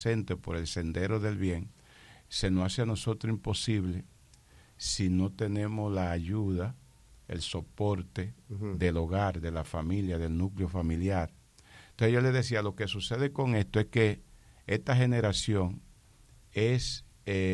por el sendero del bien, se nos hace a nosotros imposible si no tenemos la ayuda, el soporte del hogar, de la familia, del núcleo familiar. Entonces yo le decía, lo que sucede con esto es que esta generación es,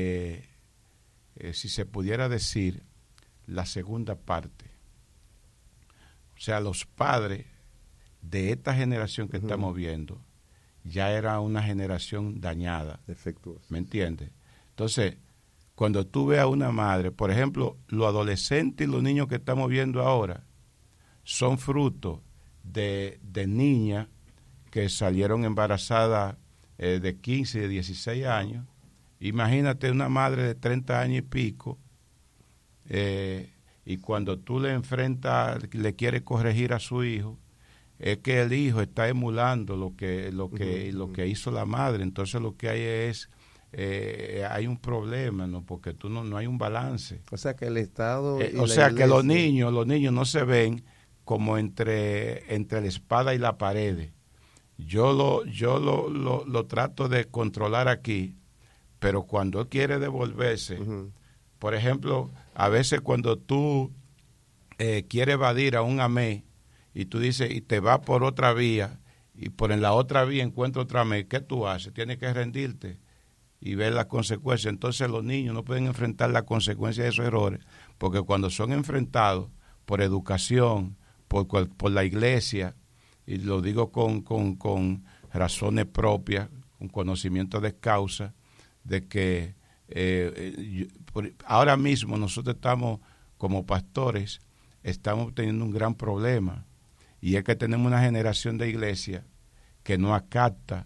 si se pudiera decir, la segunda parte. O sea, los padres de esta generación que estamos viendo ya era una generación dañada. Defectuosa. ¿Me entiendes? Entonces, cuando tú ves a una madre, por ejemplo, los adolescentes y los niños que estamos viendo ahora son fruto de niñas que salieron embarazadas de 15, de 16 años. Imagínate una madre de 30 años y pico, y cuando tú le enfrentas, le quieres corregir a su hijo, es que el hijo está emulando lo que hizo la madre. Entonces lo que hay es hay un problema, ¿no? Porque tú no hay un balance. O sea que el Estado o sea que los niños no se ven como entre la espada y la pared. Yo lo trato de controlar aquí, pero cuando él quiere devolverse, por ejemplo, a veces cuando tú quieres evadir a un amé y tú dices, y te vas por otra vía, y por en la otra vía encuentras otra amé, ¿qué tú haces? Tienes que rendirte y ver las consecuencias. Entonces los niños no pueden enfrentar las consecuencias de esos errores, porque cuando son enfrentados por educación, por la iglesia, y lo digo con razones propias, con conocimiento de causa, de que ahora mismo nosotros estamos, como pastores, estamos teniendo un gran problema, y es que tenemos una generación de iglesia que no acata,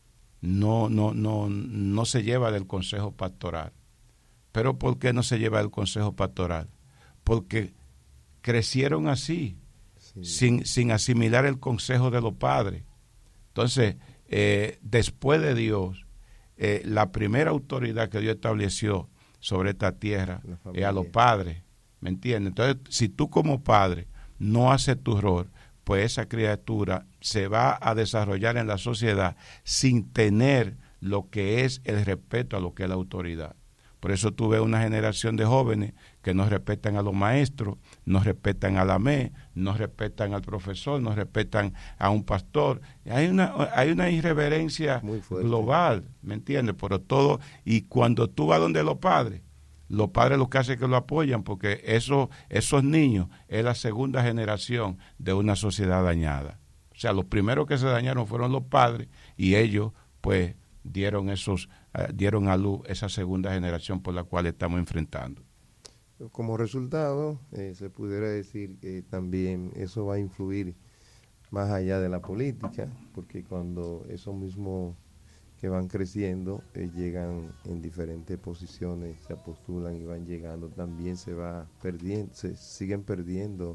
no se lleva del consejo pastoral. ¿Pero por qué no se lleva del consejo pastoral? Porque crecieron así, sin asimilar el consejo de los padres. Entonces, después de Dios, la primera autoridad que Dios estableció sobre esta tierra es a los padres, ¿me entiendes? Entonces, si tú como padre no haces tu rol, pues esa criatura se va a desarrollar en la sociedad sin tener lo que es el respeto a lo que es la autoridad. Por eso tú ves una generación de jóvenes que no respetan a los maestros, no respetan a la AME, no respetan al profesor, no respetan a un pastor. Hay una irreverencia global, ¿me entiendes? Pero todo, y cuando tú vas donde los padres lo que hacen es que lo apoyan, porque esos niños es la segunda generación de una sociedad dañada. O sea, los primeros que se dañaron fueron los padres, y ellos pues dieron a luz esa segunda generación por la cual estamos enfrentando. Como resultado, se pudiera decir que también eso va a influir más allá de la política, porque cuando esos mismos que van creciendo llegan en diferentes posiciones, se postulan y van llegando, también se siguen perdiendo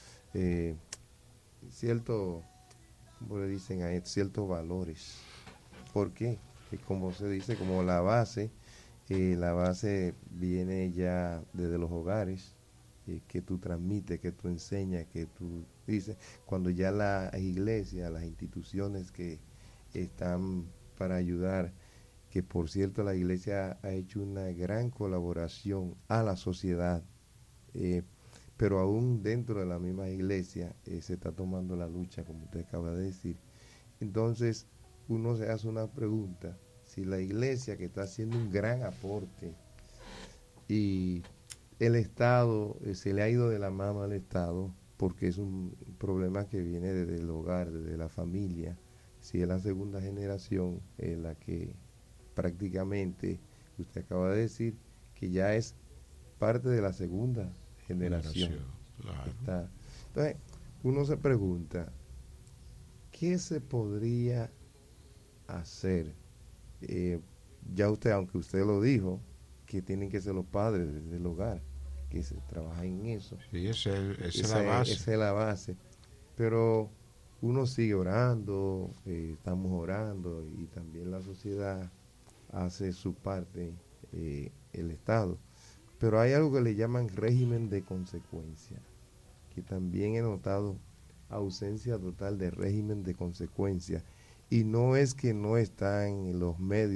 como le dicen a él, ciertos valores. ¿Por qué? Como se dice, como la base viene ya desde los hogares, que tú transmites, que tú enseñas, que tú dices, cuando ya las iglesias, las instituciones que están para ayudar, que por cierto la iglesia ha hecho una gran colaboración a la sociedad, pero aún dentro de la misma iglesia se está tomando la lucha, como usted acaba de decir. Entonces uno se hace una pregunta, si la iglesia, que está haciendo un gran aporte, y el Estado se le ha ido de la mano al Estado, porque es un problema que viene desde el hogar, desde la familia, si es la segunda generación la que prácticamente, usted acaba de decir, que ya es parte de la segunda generación. Claro. Entonces, uno se pregunta, ¿qué se podría hacer? Ya usted, aunque usted lo dijo, que tienen que ser los padres desde el hogar, que se trabaja en eso. Sí, esa es la base. Esa es la base. Pero uno sigue orando, estamos orando, y también la sociedad hace su parte, el Estado. Pero hay algo que le llaman régimen de consecuencia, que también he notado ausencia total de régimen de consecuencia. Y no es que no están en los medios